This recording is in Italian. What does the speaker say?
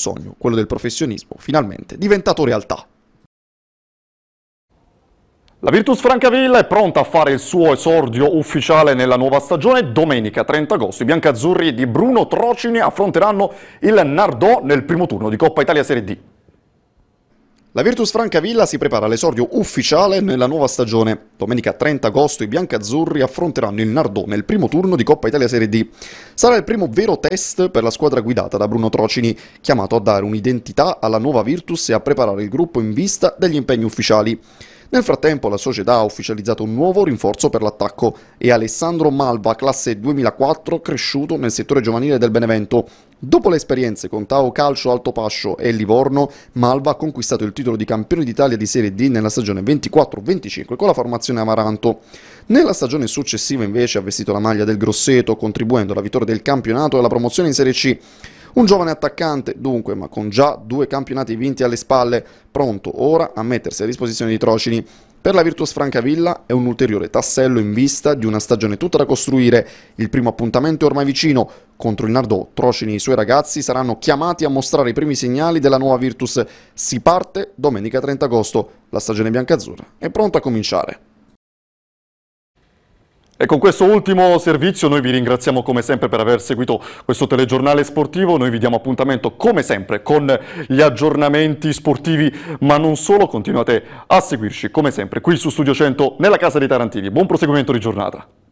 sogno, quello del professionismo, finalmente diventato realtà. La Virtus Francavilla è pronta a fare il suo esordio ufficiale nella nuova stagione. Domenica 30 agosto i biancazzurri di Bruno Trocini affronteranno il Nardò nel primo turno di Coppa Italia Serie D. La Virtus Francavilla si prepara all'esordio ufficiale nella nuova stagione. Domenica 30 agosto i biancazzurri affronteranno il Nardò nel primo turno di Coppa Italia Serie D. Sarà il primo vero test per la squadra guidata da Bruno Trocini, chiamato a dare un'identità alla nuova Virtus e a preparare il gruppo in vista degli impegni ufficiali. Nel frattempo la società ha ufficializzato un nuovo rinforzo per l'attacco e Alessandro Malva, classe 2004, cresciuto nel settore giovanile del Benevento. Dopo le esperienze con Tao Calcio Altopascio e Livorno, Malva ha conquistato il titolo di campione d'Italia di Serie D nella stagione 24-25 con la formazione Amaranto. Nella stagione successiva invece ha vestito la maglia del Grosseto, contribuendo alla vittoria del campionato e alla promozione in Serie C. Un giovane attaccante, dunque, ma con già 2 campionati vinti alle spalle, pronto ora a mettersi a disposizione di Trocini. Per la Virtus Francavilla è un ulteriore tassello in vista di una stagione tutta da costruire. Il primo appuntamento è ormai vicino. Contro il Nardò, Trocini e i suoi ragazzi saranno chiamati a mostrare i primi segnali della nuova Virtus. Si parte domenica 30 agosto. La stagione biancazzurra è pronta a cominciare. E con questo ultimo servizio noi vi ringraziamo come sempre per aver seguito questo telegiornale sportivo. Noi vi diamo appuntamento come sempre con gli aggiornamenti sportivi, ma non solo. Continuate a seguirci come sempre qui su Studio 100 nella Casa dei Tarantini. Buon proseguimento di giornata.